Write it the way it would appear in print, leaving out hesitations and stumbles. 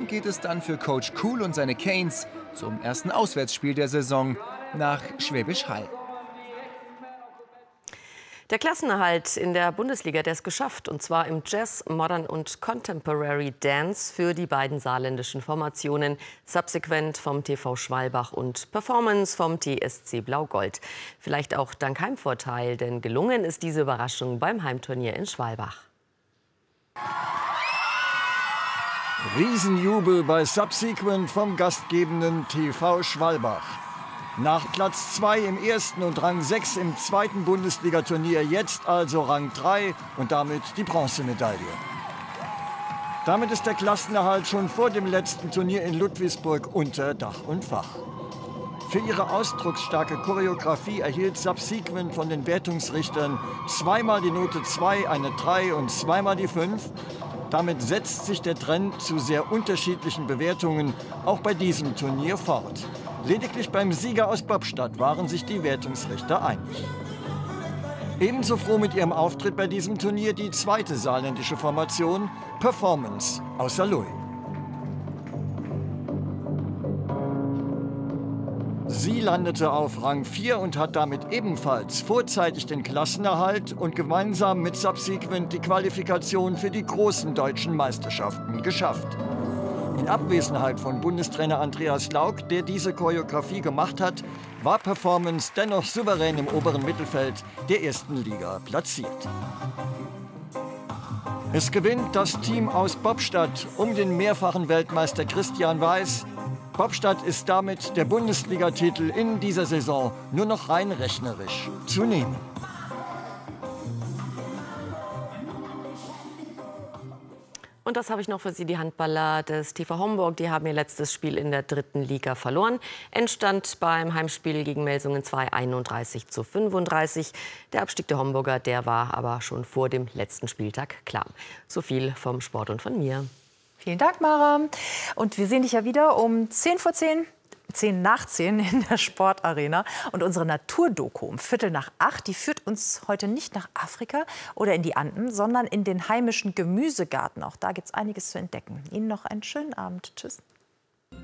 geht es dann für Coach Kuhl und seine Canes zum ersten Auswärtsspiel der Saison nach Schwäbisch Hall. Der Klassenerhalt in der Bundesliga, der ist geschafft. Und zwar im Jazz, Modern und Contemporary Dance für die beiden saarländischen Formationen. Subsequent vom TV Schwalbach und Performance vom TSC Blau-Gold. Vielleicht auch dank Heimvorteil, denn gelungen ist diese Überraschung beim Heimturnier in Schwalbach. Riesenjubel bei Subsequent vom gastgebenden TV Schwalbach. Nach Platz 2 im ersten und Rang 6 im zweiten Bundesligaturnier jetzt also Rang 3 und damit die Bronzemedaille. Damit ist der Klassenerhalt schon vor dem letzten Turnier in Ludwigsburg unter Dach und Fach. Für ihre ausdrucksstarke Choreografie erhielt Subsequent von den Wertungsrichtern zweimal die Note 2, eine 3 und zweimal die 5. Damit setzt sich der Trend zu sehr unterschiedlichen Bewertungen auch bei diesem Turnier fort. Lediglich beim Sieger aus Bobstadt waren sich die Wertungsrichter einig. Ebenso froh mit ihrem Auftritt bei diesem Turnier die zweite saarländische Formation, Performance aus Saarlouis. Sie landete auf Rang 4 und hat damit ebenfalls vorzeitig den Klassenerhalt und gemeinsam mit Subsequent die Qualifikation für die großen deutschen Meisterschaften geschafft. In Abwesenheit von Bundestrainer Andreas Lauk, der diese Choreografie gemacht hat, war Performance dennoch souverän im oberen Mittelfeld der ersten Liga platziert. Es gewinnt das Team aus Bobstadt um den mehrfachen Weltmeister Christian Weiß. Bobstadt ist damit der Bundesligatitel in dieser Saison nur noch rein rechnerisch zu nehmen. Und das habe ich noch für Sie, die Handballer des TV Homburg. Die haben ihr letztes Spiel in der 3. Liga verloren. Endstand beim Heimspiel gegen Melsungen 2 31:35. Der Abstieg der Homburger, der war aber schon vor dem letzten Spieltag klar. So viel vom Sport und von mir. Vielen Dank, Mara. Und wir sehen dich ja wieder um 10:10. 10 nach 10 in der Sportarena. Und unsere Naturdoku um 7:45, die führt uns heute nicht nach Afrika oder in die Anden, sondern in den heimischen Gemüsegarten. Auch da gibt es einiges zu entdecken. Ihnen noch einen schönen Abend. Tschüss.